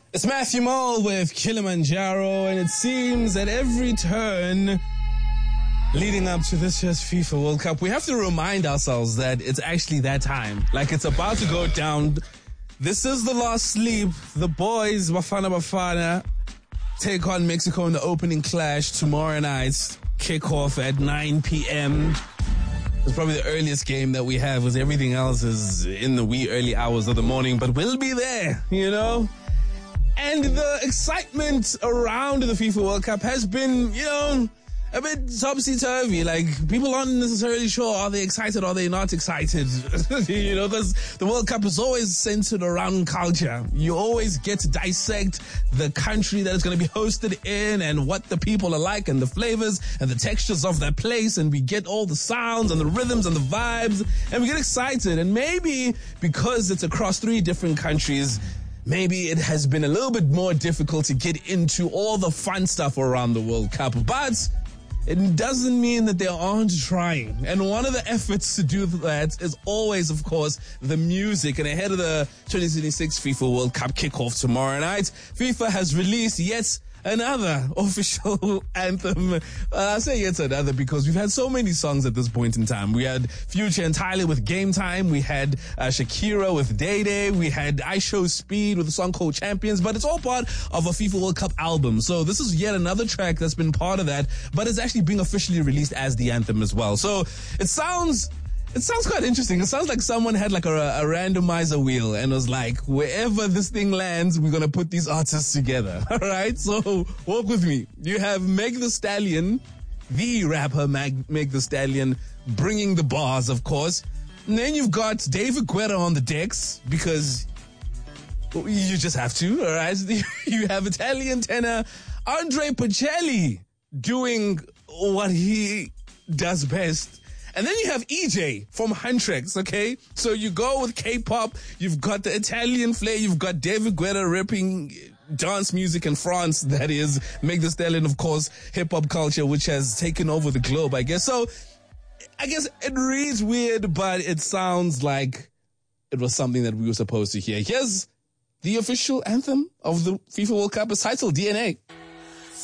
It's Matthew Mole with Kilimanjaro, and it seems at every turn leading up to this year's FIFA World Cup, we have to remind ourselves that it's actually that time. Like, it's about to go down. This is the last sleep. The boys, Bafana, take on Mexico in the opening clash tomorrow night. Kick off at 9 p.m. It's probably the earliest game that we have, because everything else is in the wee early hours of the morning. But we'll be there, you know? And the excitement around the FIFA World Cup has been, a bit topsy-turvy. Like, people aren't necessarily sure, are they excited, are they not excited? Because the World Cup is always centered around culture. You always get to dissect the country that it's going to be hosted in and what the people are like and the flavors and the textures of that place, and we get all the sounds and the rhythms and the vibes, and we get excited. And maybe because it's across 3 different countries, maybe it has been a little bit more difficult to get into all the fun stuff around the World Cup. But it doesn't mean that they aren't trying. And one of the efforts to do that is always, of course, the music. And ahead of the 2026 FIFA World Cup kickoff tomorrow night, FIFA has released yet another official anthem. I say yet another because we've had so many songs at this point in time. We had Future and Tyler with Game Time. We had Shakira with Day Day. We had I Show Speed with a song called Champions. But it's all part of a FIFA World Cup album. So this is yet another track that's been part of that. But it's actually being officially released as the anthem as well. So it sounds quite interesting. It sounds like someone had like a randomizer wheel and was like, wherever this thing lands, we're going to put these artists together. All right. So walk with me. You have Meg Thee Stallion, the rapper Meg Thee Stallion, bringing the bars, of course. And then you've got David Guetta on the decks because you just have to. All right. You have Italian tenor Andre Bocelli doing what he does best. And then you have EJ from Huntrix, okay? So you go with K-pop, you've got the Italian flair, you've got David Guetta ripping dance music in France, that is Meg Thee Stallion, of course, hip-hop culture, which has taken over the globe, I guess. So I guess it reads weird, but it sounds like it was something that we were supposed to hear. Here's the official anthem of the FIFA World Cup. It's titled DNA.